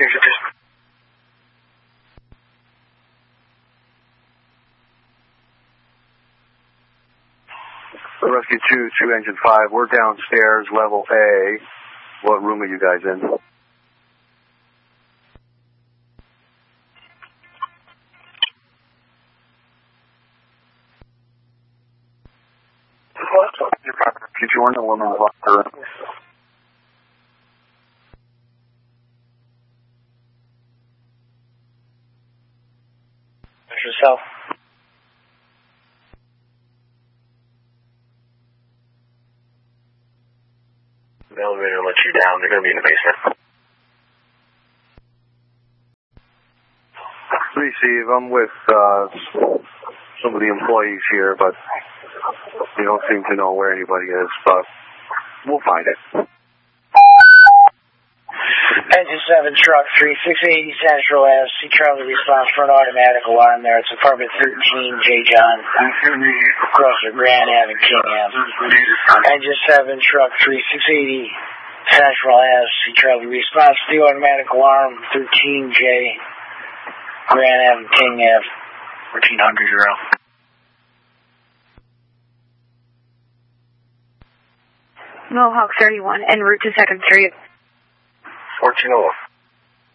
Rescue 2 Engine 5, we're downstairs, level A. What room are you guys in? Did you want a woman's locker room? That's yourself. The elevator will let you down. They're going to be in the basement. Receive. I'm with some of the employees here, but they don't seem to know where anybody is, but we'll find it. Engine 7 truck 3680 Central Ave, C Charlie response for an automatic alarm there. It's apartment 13, J. John, across the Grand Ave and King Ave. Engine 7 truck 3680 Central Ave, C Charlie response to the automatic alarm 13J, Grand Ave and King Ave, 1400 euro. Mohawk 31 en route to 2nd Street. 1401.